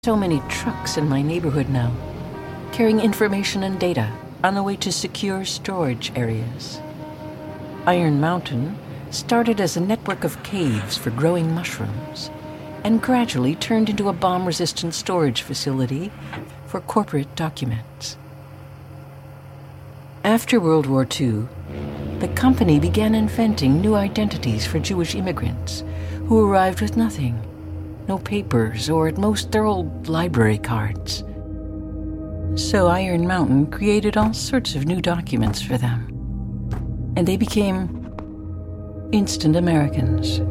So many trucks in my neighborhood now, carrying information and data on the way to secure storage areas. Iron Mountain started as a network of caves for growing mushrooms and gradually turned into a bomb-resistant storage facility for corporate documents. After World War II, the company began inventing new identities for Jewish immigrants who arrived with nothing. No papers, or at most their old library cards. So Iron Mountain created all sorts of new documents for them. And they became instant Americans.